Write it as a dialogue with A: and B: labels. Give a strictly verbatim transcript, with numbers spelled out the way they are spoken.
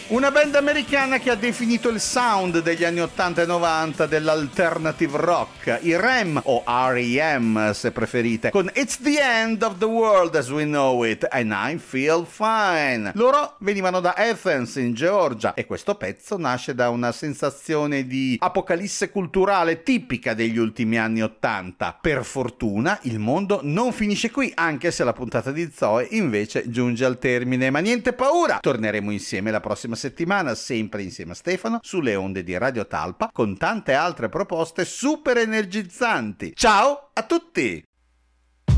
A: Una band americana che ha definito il sound degli anni ottanta e novanta dell'alternative rock, i R E M o R E M se preferite, con It's the End of the World as We Know It and I Feel Fine. Loro venivano da Athens in Georgia e questo pezzo nasce da una sensazione di apocalisse culturale tipica degli ultimi anni ottanta. Per fortuna il mondo non finisce qui, anche se la puntata di Zoe invece giunge al termine, ma niente paura, torneremo insieme la prossima settimana, sempre insieme a Stefano, sulle onde di Radio Talpa, con tante altre proposte super energizzanti. Ciao a tutti!